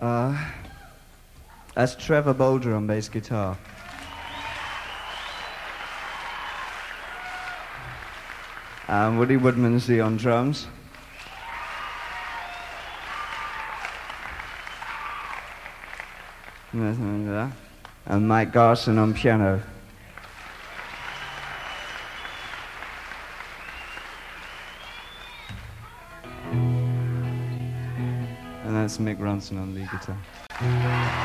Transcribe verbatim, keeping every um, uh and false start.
Uh, that's Trevor Bolger on bass guitar. And Woody Woodmansey on drums. And Mike Garson on piano. And that's Mick Ronson on lead guitar.